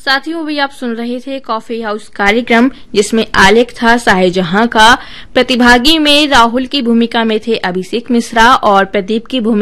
साथियों, भी आप सुन रहे थे कॉफी हाउस कार्यक्रम, जिसमें आलेख था शाहजहां का। प्रतिभागी में राहुल की भूमिका में थे अभिषेक मिश्रा और प्रदीप की भूमिका